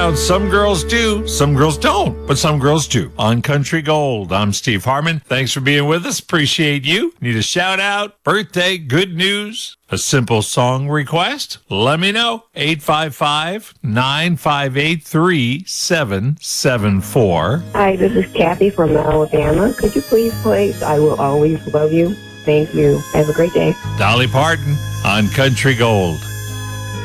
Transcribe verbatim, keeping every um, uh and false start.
around. Some girls do, some girls don't, but some girls do. On Country Gold, I'm Steve Harmon. Thanks for being with us. Appreciate you. Need a shout out, birthday, good news, a simple song request? Let me know. eight five five, nine five eight, three seven seven four. Hi, this is Kathy from Alabama. Could you please play I Will Always Love You? Thank you. Have a great day. Dolly Parton on Country Gold.